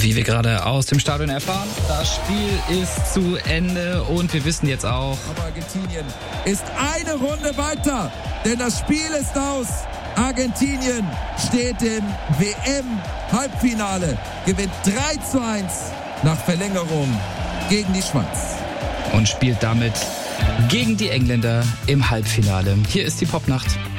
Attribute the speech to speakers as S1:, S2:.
S1: Wie wir gerade aus dem Stadion erfahren, das Spiel ist zu Ende und wir wissen jetzt auch...
S2: Aber Argentinien ist eine Runde weiter, denn das Spiel ist aus. Argentinien steht im WM-Halbfinale, gewinnt 3:1 nach Verlängerung gegen die Schweiz.
S1: Und spielt damit gegen die Engländer im Halbfinale. Hier ist die Popnacht.